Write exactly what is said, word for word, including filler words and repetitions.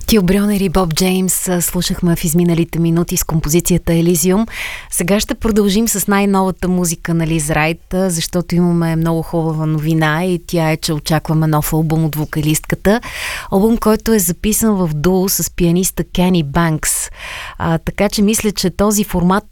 Тил Брюнер и Боб Джеймс слушахме в изминалите минути с композицията Елизиум. Сега ще продължим с най-новата музика на Лиз Райт, защото имаме много хубава новина и тя е, че очакваме нов албум от вокалистката. Албум, който е записан в дуо с пианиста Кени Банкс. А, така че мисля, че този формат